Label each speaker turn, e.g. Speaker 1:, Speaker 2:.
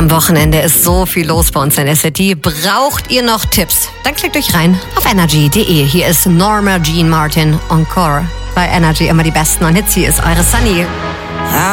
Speaker 1: am Wochenende ist so viel los bei uns in der City. Braucht ihr noch Tipps? Dann klickt euch rein auf energy.de. Hier ist Norma Jean Martin Encore. Bei Energy immer die besten und Hits. Hier ist eure Sunny.